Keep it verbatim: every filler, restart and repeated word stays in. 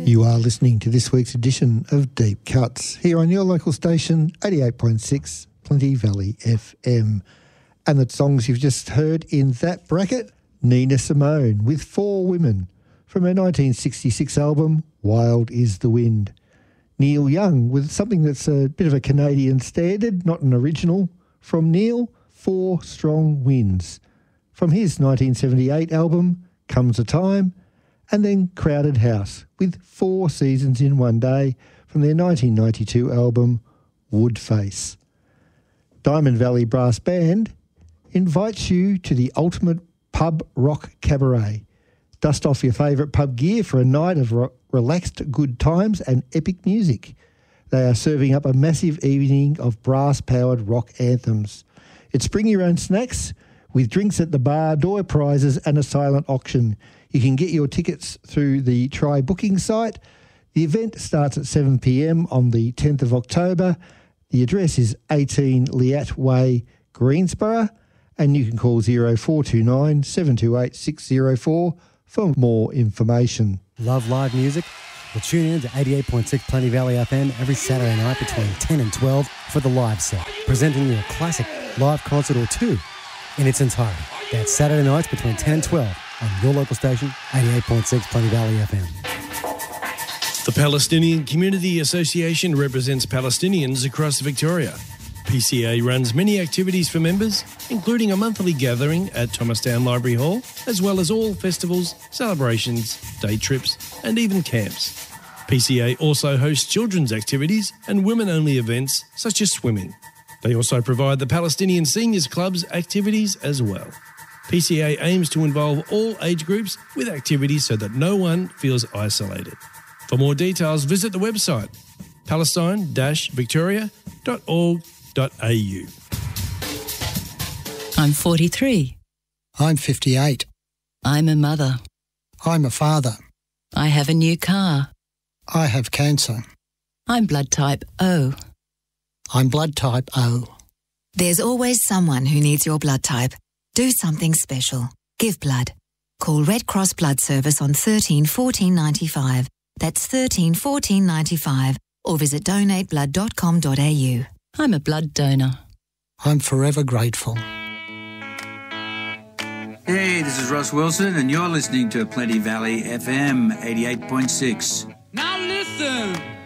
You are listening to this week's edition of Deep Cuts here on your local station, eighty-eight point six Plenty Valley F M. And the songs you've just heard in that bracket, Nina Simone with Four Women from her nineteen sixty-six album, Wild is the Wind. Neil Young with something that's a bit of a Canadian standard, not an original, from Neil, Four Strong Winds. From his nineteen seventy-eight album, Comes a Time, and then Crowded House with Four Seasons in One Day from their nineteen ninety-two album, Woodface. Diamond Valley Brass Band invites you to the ultimate pub rock cabaret. Dust off your favourite pub gear for a night of re- relaxed good times and epic music. They are serving up a massive evening of brass-powered rock anthems. It's bring your own snacks with drinks at the bar, door prizes and a silent auction. You can get your tickets through the Try booking site. The event starts at seven p m on the tenth of October. The address is eighteen Liat Way, Greensborough, and you can call zero four two nine, seven two eight, six zero four for more information. Love live music? Well, tune in to eighty-eight point six Plenty Valley F M every Saturday night between ten and twelve for the live set, presenting you a classic live concert or two in its entirety. That's Saturday nights between ten and twelve on your local station, eighty-eight point six Plenty Valley F M. The Palestinian Community Association represents Palestinians across Victoria. P C A runs many activities for members, including a monthly gathering at Thomastown Library Hall, as well as all festivals, celebrations, day trips, and even camps. P C A also hosts children's activities and women-only events such as swimming. They also provide the Palestinian Seniors Club's activities as well. P C A aims to involve all age groups with activities so that no one feels isolated. For more details, visit the website palestine dash victoria dot org dot a u. I'm forty-three. I'm fifty-eight. I'm a mother. I'm a father. I have a new car. I have cancer. I'm blood type O. I'm blood type O. There's always someone who needs your blood type. Do something special. Give blood. Call Red Cross Blood Service on thirteen fourteen ninety-five. That's thirteen fourteen ninety-five, or visit donate blood dot com dot a u. I'm a blood donor. I'm forever grateful. Hey, this is Ross Wilson, and you're listening to Plenty Valley F M eighty-eight point six. Now listen.